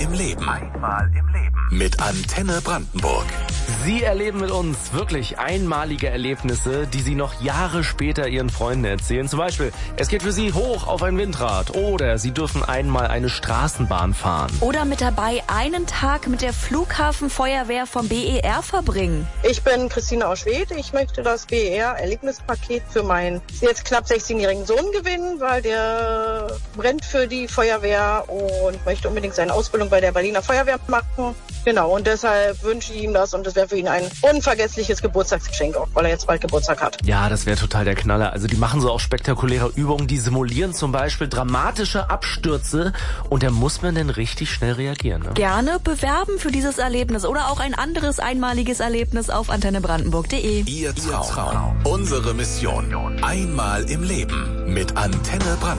im Leben. Mit Antenne Brandenburg. Sie erleben mit uns wirklich einmalige Erlebnisse, die Sie noch Jahre später Ihren Freunden erzählen. Zum Beispiel, es geht für Sie hoch auf ein Windrad oder Sie dürfen einmal eine Straßenbahn fahren. Oder mit dabei einen Tag mit der Flughafenfeuerwehr vom BER verbringen. Ich bin Christine aus Schwedt. Ich möchte das BER-Erlebnispaket für meinen jetzt knapp 16-jährigen Sohn gewinnen, weil der brennt für die Feuerwehr und möchte unbedingt seine Ausbildung bei der Berliner Feuerwehr machen. Genau, und deshalb wünsche ich ihm das und das wäre für ihn ein unvergessliches Geburtstagsgeschenk, auch weil er jetzt bald Geburtstag hat. Ja, das wäre total der Knaller. Also die machen so auch spektakuläre Übungen, die simulieren zum Beispiel dramatische Abstürze und da muss man dann richtig schnell reagieren. Ne? Gerne bewerben für dieses Erlebnis oder auch ein anderes einmaliges Erlebnis auf antennebrandenburg.de. Ihr Traum. Unsere Mission. Einmal im Leben mit Antenne Brandenburg.